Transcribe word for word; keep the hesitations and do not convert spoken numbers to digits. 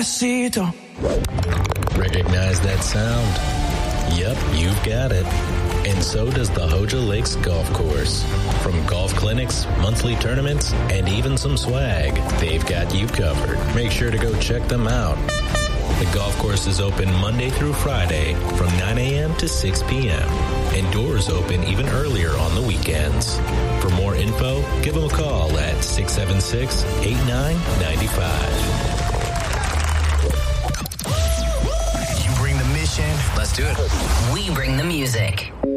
Despacito. Recognize that sound? Yep, you've got it. And so does the Hoja Lakes Golf Course. From golf clinics, monthly tournaments, and even some swag, they've got you covered. Make sure to go check them out. The golf course is open Monday through Friday from nine a.m. to six p.m. and doors open even earlier on the weekends. For more info, give them a call at six seven six, eight nine nine five. You bring the mission. Let's do it. We bring the music.